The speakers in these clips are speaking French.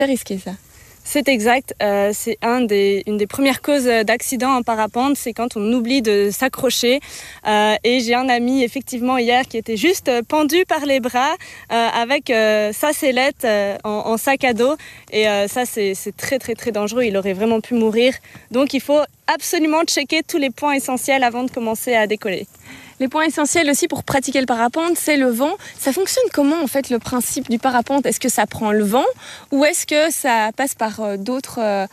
C'est risqué ça. C'est exact, c'est une des premières causes d'accidents en parapente, c'est quand on oublie de s'accrocher. Et j'ai un ami effectivement hier qui était juste pendu par les bras avec sa sellette en sac à dos. Et ça c'est très très très dangereux, il aurait vraiment pu mourir. Donc il faut absolument checker tous les points essentiels avant de commencer à décoller. Les points essentiels aussi pour pratiquer le parapente, c'est le vent. Ça fonctionne comment en fait le principe du parapente? Est-ce que ça prend le vent ou est-ce que ça passe par d'autres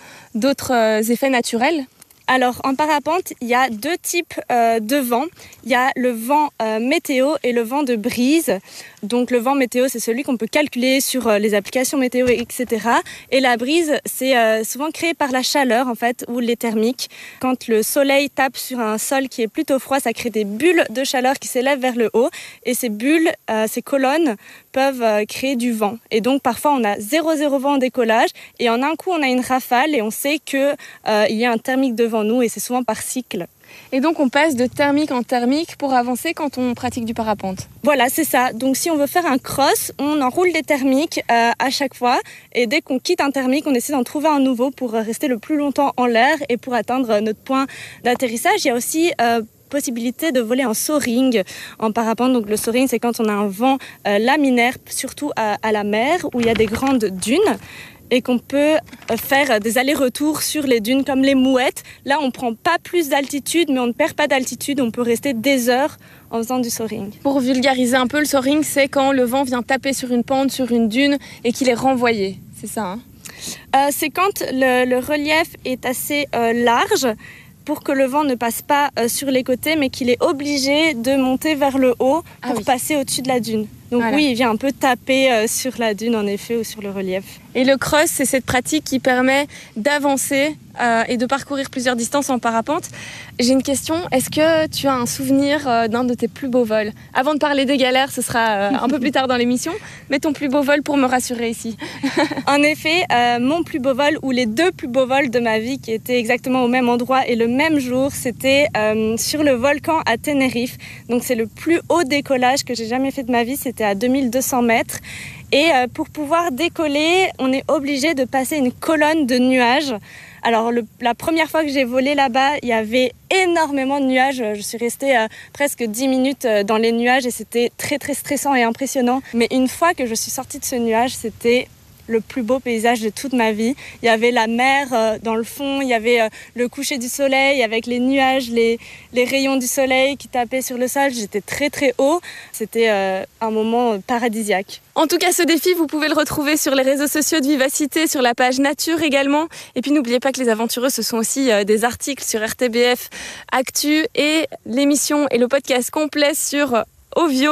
effets naturels? Alors en parapente, il y a deux types de vent. Il y a le vent météo et le vent de brise. Donc le vent météo, c'est celui qu'on peut calculer sur les applications météo, etc. Et la brise, c'est souvent créé par la chaleur en fait, ou les thermiques. Quand le soleil tape sur un sol qui est plutôt froid, ça crée des bulles de chaleur qui s'élèvent vers le haut. Et ces bulles, ces colonnes peuvent créer du vent. Et donc parfois on a 0,0 vent en décollage et en un coup on a une rafale et on sait qu'il y a un thermique devant nous et c'est souvent par cycle. Et donc on passe de thermique en thermique pour avancer quand on pratique du parapente. Voilà, c'est ça. Donc si on veut faire un cross, on enroule des thermiques à chaque fois. Et dès qu'on quitte un thermique, on essaie d'en trouver un nouveau pour rester le plus longtemps en l'air et pour atteindre notre point d'atterrissage. Il y a aussi possibilité de voler en soaring en parapente. Donc le soaring, c'est quand on a un vent laminaire, surtout à la mer, où il y a des grandes dunes. Et qu'on peut faire des allers-retours sur les dunes comme les mouettes. Là, on ne prend pas plus d'altitude, mais on ne perd pas d'altitude. On peut rester des heures en faisant du soaring. Pour vulgariser un peu, le soaring, c'est quand le vent vient taper sur une pente, sur une dune, et qu'il est renvoyé. C'est ça, hein? C'est quand le relief est assez large pour que le vent ne passe pas sur les côtés, mais qu'il est obligé de monter vers le haut pour passer au-dessus de la dune. Donc voilà. Oui, il vient un peu taper sur la dune, en effet, ou sur le relief. Et le cross, c'est cette pratique qui permet d'avancer et de parcourir plusieurs distances en parapente. J'ai une question, est-ce que tu as un souvenir d'un de tes plus beaux vols? Avant de parler des galères, ce sera un peu plus tard dans l'émission, mais ton plus beau vol pour me rassurer ici. En effet, mon plus beau vol, ou les deux plus beaux vols de ma vie qui étaient exactement au même endroit et le même jour, c'était sur le volcan à Tenerife. Donc c'est le plus haut décollage que j'ai jamais fait de ma vie, c'était à 2200 mètres. Et pour pouvoir décoller, on est obligé de passer une colonne de nuages. Alors la première fois que j'ai volé là-bas, il y avait énormément de nuages. Je suis restée presque 10 minutes dans les nuages et c'était très très stressant et impressionnant. Mais une fois que je suis sortie de ce nuage, c'était le plus beau paysage de toute ma vie. Il y avait la mer dans le fond, il y avait le coucher du soleil avec les nuages, les rayons du soleil qui tapaient sur le sol. J'étais très très haut. C'était un moment paradisiaque. En tout cas, ce défi, vous pouvez le retrouver sur les réseaux sociaux de Vivacité, sur la page Nature également. Et puis n'oubliez pas que les aventureux, ce sont aussi des articles sur RTBF Actu et l'émission et le podcast complet sur Ovio.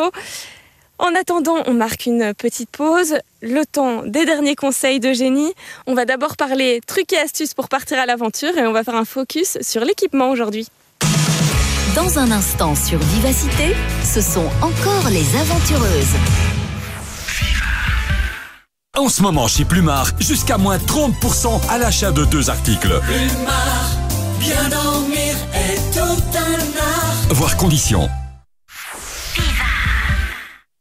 En attendant, on marque une petite pause, le temps des derniers conseils d'Eugénie. On va d'abord parler trucs et astuces pour partir à l'aventure et on va faire un focus sur l'équipement aujourd'hui. Dans un instant sur Vivacité, ce sont encore les aventureuses. En ce moment chez Plumard, jusqu'à moins 30% à l'achat de 2 articles. Plumard, bien dormir est tout un art. Voir conditions.